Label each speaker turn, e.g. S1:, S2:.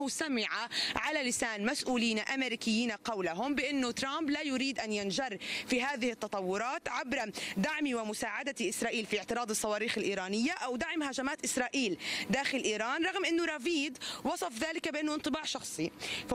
S1: سمع على لسان مسؤولين أمريكيين قولهم بأنه ترامب لا يريد أن ينجر في هذه التطورات عبر دعم ومساعدة إسرائيل في اعتراض الصواريخ الإيرانية أو دعم هجمات إسرائيل داخل إيران، رغم أنه رافيد وصف ذلك بأنه انطباع شخصي.